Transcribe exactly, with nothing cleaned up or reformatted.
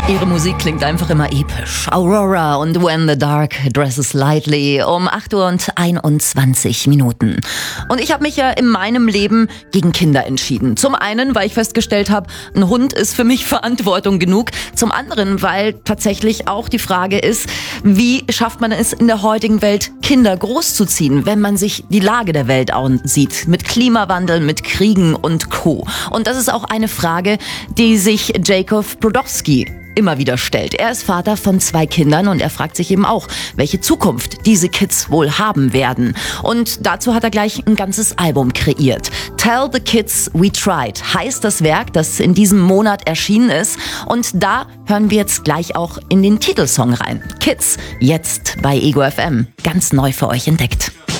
Ihre Musik klingt einfach immer episch. Aurora und When the Dark Dresses Lightly um acht Uhr und einundzwanzig Minuten. Und ich habe mich ja in meinem Leben gegen Kinder entschieden. Zum einen, weil ich festgestellt habe, ein Hund ist für mich Verantwortung genug. Zum anderen, weil tatsächlich auch die Frage ist, wie schafft man es in der heutigen Welt, Kinder großzuziehen, wenn man sich die Lage der Welt ansieht. Mit Klimawandel, mit Kriegen und Co. Und das ist auch eine Frage, die sich Jacob Brodowski immer wieder stellt. Er ist Vater von zwei Kindern und er fragt sich eben auch, welche Zukunft diese Kids wohl haben werden. Und dazu hat er gleich ein ganzes Album kreiert. Tell the Kids We Tried heißt das Werk, das in diesem Monat erschienen ist. Und da hören wir jetzt gleich auch in den Titelsong rein. Kids, jetzt bei Ego F M. Ganz neu für euch entdeckt.